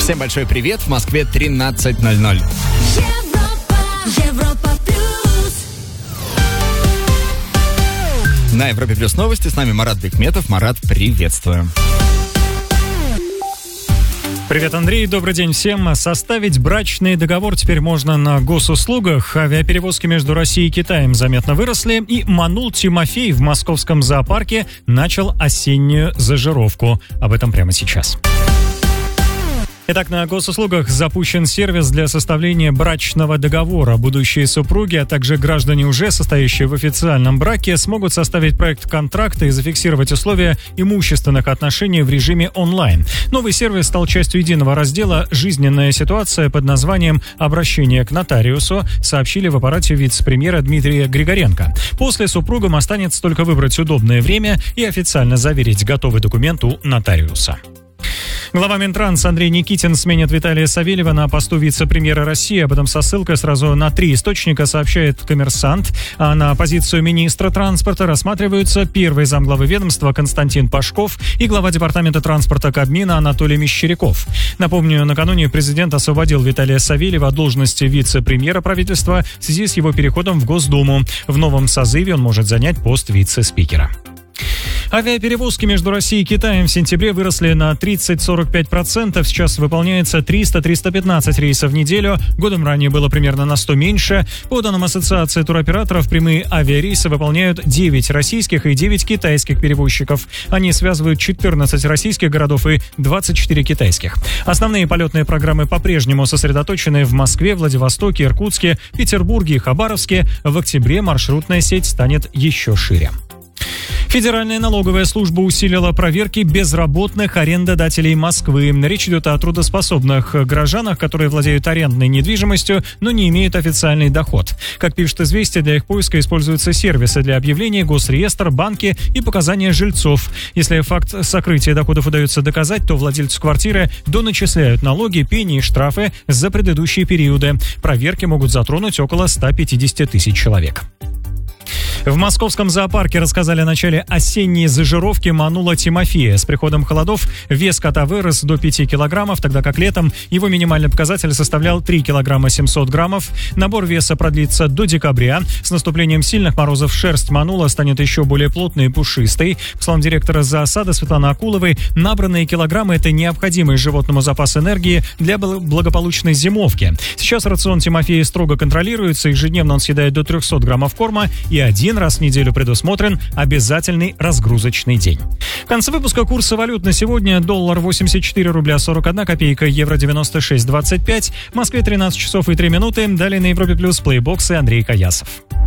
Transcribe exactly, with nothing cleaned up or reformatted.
Всем большой привет, в Москве тринадцать ноль ноль. Европа, Европа плюс. На Европе плюс новости, с нами Марат Бекметов. Марат, приветствую. Привет, Андрей, добрый день всем. Составить брачный договор теперь можно на госуслугах. Авиаперевозки между Россией и Китаем заметно выросли. И Манул Тимофей в московском зоопарке начал осеннюю зажировку. Об этом прямо сейчас. Итак, на госуслугах запущен сервис для составления брачного договора. Будущие супруги, а также граждане, уже состоящие в официальном браке, смогут составить проект контракта и зафиксировать условия имущественных отношений в режиме онлайн. Новый сервис стал частью единого раздела «Жизненная ситуация» под названием «Обращение к нотариусу», сообщили в аппарате вице-премьера Дмитрия Григоренко. После супругам останется только выбрать удобное время и официально заверить готовый документ у нотариуса. Глава Минтранс Андрей Никитин сменит Виталия Савельева на посту вице-премьера России. Об этом со ссылкой сразу на три источника сообщает «Коммерсант». А на позицию министра транспорта рассматриваются первый замглавы ведомства Константин Пашков и глава департамента транспорта Кабмина Анатолий Мещеряков. Напомню, накануне президент освободил Виталия Савельева от должности вице-премьера правительства в связи с его переходом в Госдуму. В новом созыве он может занять пост вице-спикера. Авиаперевозки между Россией и Китаем в сентябре выросли на тридцать - сорок пять процентов. Сейчас выполняется триста - триста пятнадцать рейсов в неделю. Годом ранее было примерно на сто меньше. По данным Ассоциации туроператоров, прямые авиарейсы выполняют девять российских и девять китайских перевозчиков. Они связывают четырнадцать российских городов и двадцать четыре китайских. Основные полетные программы по-прежнему сосредоточены в Москве, Владивостоке, Иркутске, Петербурге и Хабаровске. В октябре маршрутная сеть станет еще шире. Федеральная налоговая служба усилила проверки безработных арендодателей Москвы. Речь идет о трудоспособных горожанах, которые владеют арендной недвижимостью, но не имеют официальный доход. Как пишет «Известия», для их поиска используются сервисы для объявления, госреестр, банки и показания жильцов. Если факт сокрытия доходов удается доказать, то владельцу квартиры доначисляют налоги, пени и штрафы за предыдущие периоды. Проверки могут затронуть около ста пятидесяти тысяч человек. В московском зоопарке рассказали о начале осенней зажировки Манула Тимофея. С приходом холодов вес кота вырос до пяти килограммов, тогда как летом его минимальный показатель составлял три килограмма семьсот граммов. Набор веса продлится до декабря. С наступлением сильных морозов шерсть Манула станет еще более плотной и пушистой. По словам директора зоосада Светланы Акуловой, набранные килограммы – это необходимый животному запас энергии для благополучной зимовки. Сейчас рацион Тимофея строго контролируется. Ежедневно он съедает до трехсот граммов корма, и один раз в неделю предусмотрен обязательный разгрузочный день. В конце выпуска курсы валют на сегодня: доллар восемьдесят четыре рубля сорок одна копейка, евро девяносто шесть двадцать пять, в Москве тринадцать часов и три минуты. Далее на Европе плюс плейбокс и Андрей Каясов.